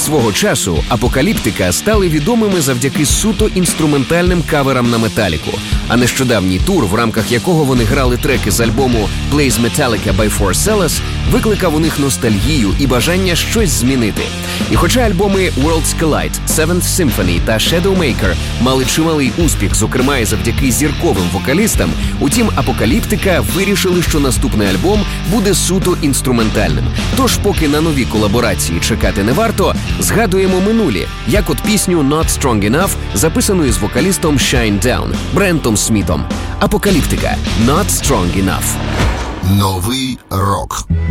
Свого часу Апокаліптика стали відомими завдяки суто інструментальним каверам на Металіку, а нещодавній тур, в рамках якого вони грали треки з альбому Plays Metallica by Four Cellas, викликав у них ностальгію і бажання щось змінити. І хоча альбоми Worlds Collide, Seventh Symphony та Shadowmaker мали чималий успіх, зокрема і завдяки зірковим вокалістам, утім Апокаліптика вирішили, що наступний альбом буде суто інструментальним. Тож поки на нові колаборації чекати не варто, згадуємо минулі, як от пісню Not Strong Enough, записану із вокалістом Shinedown, Брентом Смітом. Апокаліптика. Not Strong Enough. Новий рок.